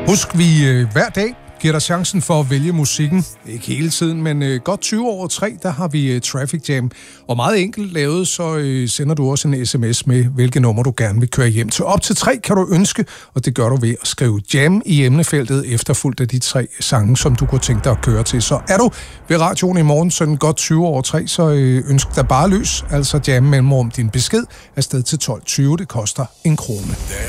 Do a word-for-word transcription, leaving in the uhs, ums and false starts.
Husk, vi øh, hver dag giver dig chancen for at vælge musikken. Ikke hele tiden, men øh, godt tyve over tre, der har vi øh, Traffic Jam. Og meget enkelt lavet, så øh, sender du også en sms med, hvilke nummer du gerne vil køre hjem til. Op til tre kan du ønske, og det gør du ved at skrive Jam i emnefeltet, efterfulgt af de tre sange, som du kunne tænke dig at køre til. Så er du ved radioen i morgen, sådan godt tyve over tre, så øh, ønsk dig bare løs, altså Jam mellemrum din besked afsted til tolv tyve. Det koster en krone.